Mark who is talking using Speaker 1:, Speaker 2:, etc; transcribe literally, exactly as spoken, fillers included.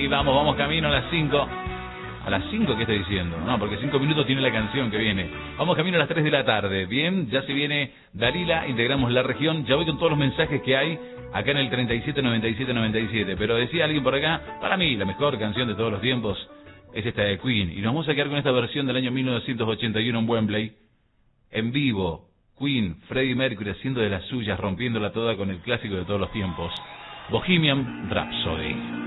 Speaker 1: Rhapsody. Vamos, vamos camino a las cinco. ¿A las cinco qué estoy diciendo? No, porque cinco minutos tiene la canción que viene. Vamos camino a las tres de la tarde. Bien, ya se viene Dalila, integramos la región. Ya voy con todos los mensajes que hay acá en el treinta y siete noventa y siete noventa y siete. Pero decía alguien por acá, para mí la mejor canción de todos los tiempos es esta de Queen. Y nos vamos a quedar con esta versión del año mil novecientos ochenta y uno en Wembley. En vivo, Queen, Freddie Mercury haciendo de las suyas, rompiéndola toda con el clásico de todos los tiempos, Bohemian Rhapsody.